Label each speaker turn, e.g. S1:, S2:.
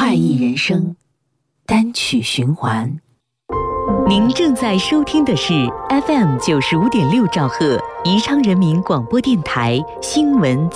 S1: 快意人生单曲循环。
S2: 您正在收听的是 FM 95.6兆赫宜昌人民广播电台新闻